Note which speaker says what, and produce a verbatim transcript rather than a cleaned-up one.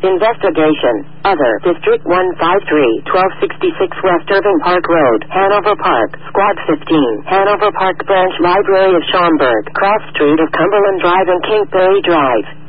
Speaker 1: Investigation. Other. District one five three, twelve sixty-six West Irving Park Road, Hanover Park, Squad fifteen, Hanover Park Branch Library of Schaumburg, Cross Street of Cumberland Drive and Kingsbury Drive.